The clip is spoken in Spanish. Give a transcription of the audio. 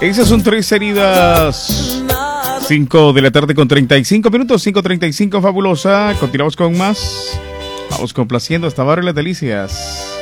Esas son 3 heridas. 5 de la tarde con 35 minutos, 5:35, fabulosa. Continuamos con más. Vamos complaciendo hasta Barrio Las Delicias.